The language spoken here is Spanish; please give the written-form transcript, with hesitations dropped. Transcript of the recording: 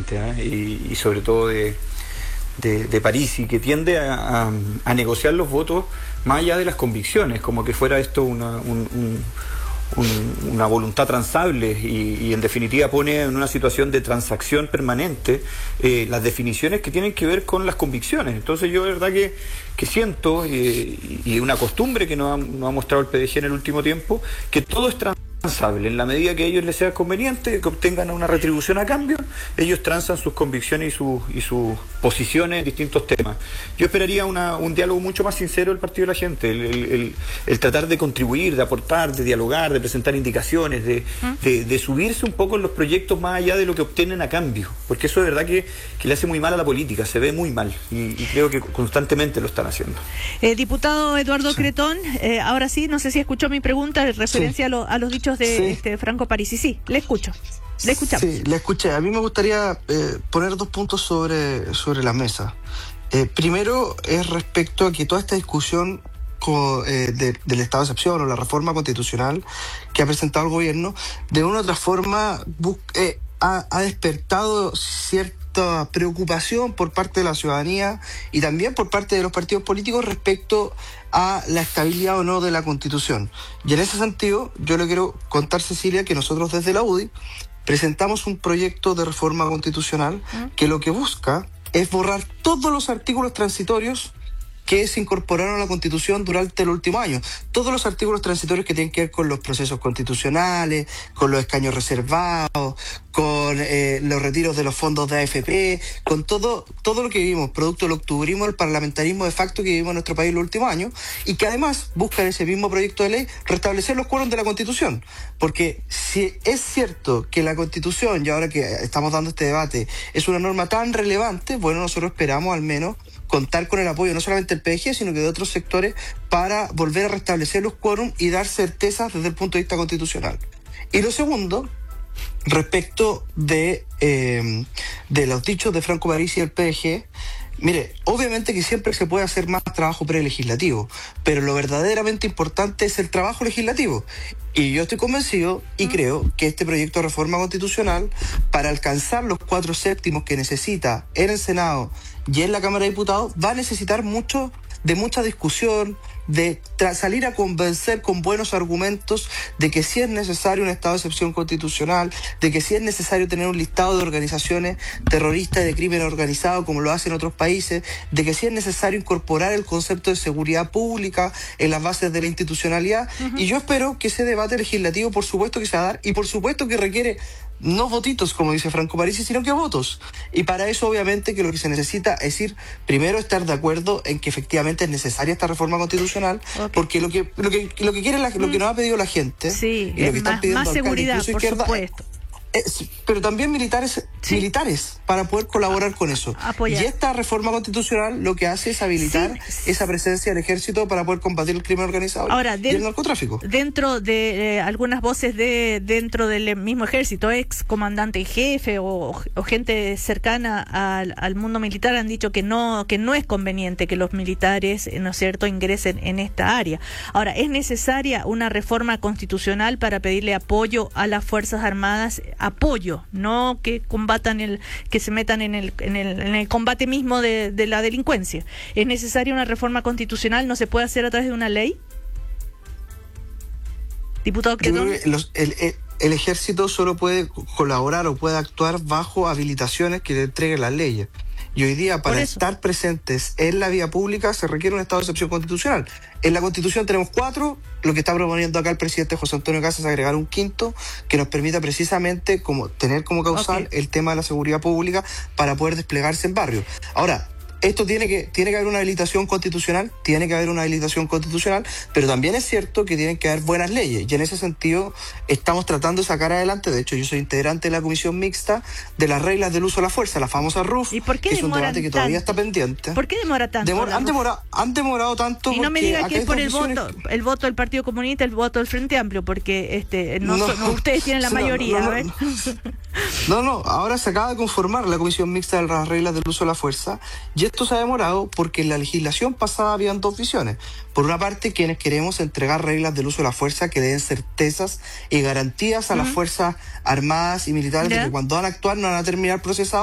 presidente, y sobre todo de París, y que tiende a negociar los votos más allá de las convicciones, como que fuera esto una voluntad transable, y en definitiva pone en una situación de transacción permanente las definiciones que tienen que ver con las convicciones. Entonces yo de verdad que siento, y una costumbre que nos ha mostrado el PDG en el último tiempo, que todo es transable. En la medida que a ellos les sea conveniente, que obtengan una retribución a cambio, ellos transan sus convicciones y sus posiciones en distintos temas. Yo esperaría un diálogo mucho más sincero del Partido de la Gente, el tratar de contribuir, de aportar, de dialogar, de presentar indicaciones, de subirse un poco en los proyectos más allá de lo que obtienen a cambio, porque eso de verdad que le hace muy mal a la política, se ve muy mal, y creo que constantemente lo están haciendo. Diputado Eduardo Cretón, ahora sí, no sé si escuchó mi pregunta en referencia a los dichos de Franco Parisi. Sí, le escucho. Le escuchamos. Sí, le escuché. A mí me gustaría poner 2 puntos sobre la mesa. Primero es respecto a que toda esta discusión del estado de excepción o la reforma constitucional que ha presentado el gobierno, de una u otra forma ha despertado cierta preocupación por parte de la ciudadanía y también por parte de los partidos políticos respecto a la estabilidad o no de la Constitución. Y en ese sentido, yo le quiero contar, Cecilia, que nosotros desde la UDI presentamos un proyecto de reforma constitucional que lo que busca es borrar todos los artículos transitorios que se incorporaron a la Constitución durante el último año. Todos los artículos transitorios que tienen que ver con los procesos constitucionales, con los escaños reservados, con los retiros de los fondos de AFP, con todo lo que vivimos, producto del octubrismo, el parlamentarismo de facto que vivimos en nuestro país los últimos años, y que además busca en ese mismo proyecto de ley restablecer los quórums de la Constitución. Porque si es cierto que la Constitución, y ahora que estamos dando este debate, es una norma tan relevante, bueno, nosotros esperamos al menos contar con el apoyo no solamente del PDG, sino que de otros sectores para volver a restablecer los quórums y dar certezas desde el punto de vista constitucional. Y lo segundo, respecto de los dichos de Franco Parisi y el PDG, mire, obviamente que siempre se puede hacer más trabajo prelegislativo, pero lo verdaderamente importante es el trabajo legislativo. Y yo estoy convencido y creo que este proyecto de reforma constitucional, para alcanzar los 4/7 que necesita en el Senado y en la Cámara de Diputados, va a necesitar mucha discusión, de salir a convencer con buenos argumentos de que sí es necesario un estado de excepción constitucional, de que sí es necesario tener un listado de organizaciones terroristas y de crimen organizado como lo hacen otros países, de que sí es necesario incorporar el concepto de seguridad pública en las bases de la institucionalidad. Y yo espero que ese debate legislativo, por supuesto que se va a dar, y por supuesto que requiere no votitos, como dice Franco Parisi, sino que votos. Y para eso, obviamente, que lo que se necesita es primero estar de acuerdo en que efectivamente es necesaria esta reforma constitucional, porque lo que quiere lo que nos ha pedido la gente, sí, y lo que están pidiendo más seguridad, por izquierda, supuesto. Pero también militares para poder colaborar con eso. Apoyar. Y esta reforma constitucional lo que hace es habilitar esa presencia del ejército para poder combatir el crimen organizado y el narcotráfico. Dentro de algunas voces dentro del mismo ejército, ex comandante en jefe o gente cercana al mundo militar han dicho que no es conveniente que los militares, ¿no es cierto?, ingresen en esta área. Ahora, ¿es necesaria una reforma constitucional para pedirle apoyo a las Fuerzas Armadas? Apoyo, no que combatan que se metan en el combate mismo de la delincuencia. ¿Es necesaria una reforma constitucional? ¿No se puede hacer a través de una ley? Diputado Cretón. El ejército solo puede colaborar o puede actuar bajo habilitaciones que le entreguen las leyes. Y hoy día, para estar presentes en la vía pública, se requiere un estado de excepción constitucional. En la Constitución tenemos 4, lo que está proponiendo acá el presidente José Antonio Kast es agregar un 5º que nos permita precisamente tener como causal el tema de la seguridad pública para poder desplegarse en barrios. Ahora, esto tiene que haber una habilitación constitucional, pero también es cierto que tienen que haber buenas leyes, y en ese sentido estamos tratando de sacar adelante. De hecho, yo soy integrante de la comisión mixta de las reglas del uso de la fuerza, la famosa RUF. ¿Y por qué que es un debate que todavía está pendiente. ¿Por qué demora tanto? Han demorado tanto. Y no me diga que es por el voto del Partido Comunista, el voto del Frente Amplio, porque ustedes tienen la mayoría. No, ahora se acaba de conformar la comisión mixta de las reglas del uso de la fuerza, y esto se ha demorado porque en la legislación pasada habían 2 visiones. Por una parte, quienes queremos entregar reglas del uso de la fuerza que den certezas y garantías a las Fuerzas Armadas y Militares de que cuando van a actuar no van a terminar procesados